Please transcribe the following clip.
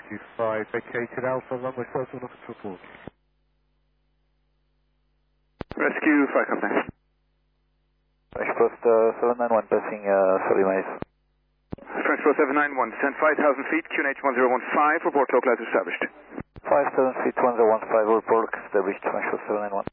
25 vacated Alpha, runway 31 off its report. Rescue 5 contact. French Post 791 passing Surrey Maze. French Post 791, descend 5,000 feet, QNH 1015, report localizer established. 5,000 feet 1015, report established, French Post 791.